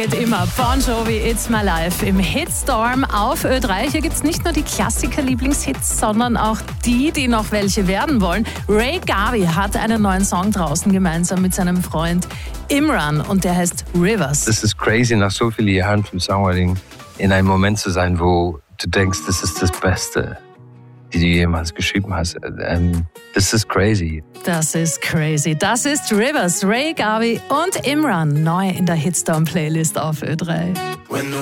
geht immer. Bon Jovi, It's My Life im Hitstorm auf Ö3. Hier gibt es nicht nur die Klassiker-Lieblingshits, sondern auch die noch welche werden wollen. Ray Garvey hat einen neuen Song draußen gemeinsam mit seinem Freund Imran und der heißt Rivers. Das ist crazy, nach so vielen Jahren vom Songwriting in einem Moment zu sein, wo du denkst, das ist das Beste, die du jemals geschrieben hast. Das ist crazy. Das ist crazy. Das ist Rivers, Ray Garvey und Imran, neu in der Hitstorm-Playlist auf Ö3.